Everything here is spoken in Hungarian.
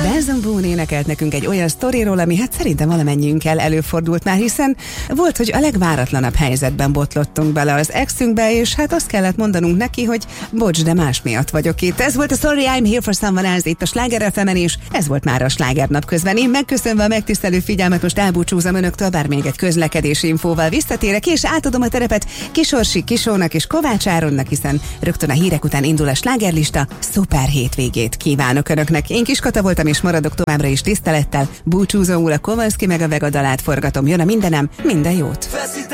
Benson Boone énekelt nekünk egy olyan sztoriról, ami hát szerintem valamennyiünkkel előfordult már, hiszen volt, hogy a legváratlanabb helyzetben botlottunk bele az exünkbe, és hát azt kellett mondanunk neki, hogy bocs, de más miatt vagyok itt. Ez volt a Sorry I'm Here for Someone Else itt a Sláger FM-en, és ez volt már a Slágernap közben. Én megköszönve a megtisztelő figyelmet most elbúcsúzom önöktől, bár még egy közlekedési infóval visszatérek, és átadom a terepet Kisorsi Kisónak és Kovács Áronnak, hiszen rögtön a hírek után indul a slágerlista. Szuper hétvégét kívánok önöknek. Én Kiskata voltam, és maradok továbbra is tisztelettel. Búcsúzóul a Kovalszki meg a Vega dalát forgatom. Jön a mindenem, minden jót!